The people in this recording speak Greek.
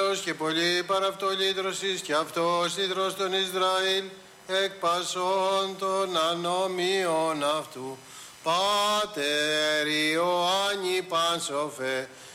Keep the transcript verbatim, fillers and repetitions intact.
Άγιος και πολύ παραυτό λύτρωσης και αυτός λύτρος των Ισραήλ εκ πασών των ανομίων αυτού. Πάτερ Ιωάννη Πάνσοφε,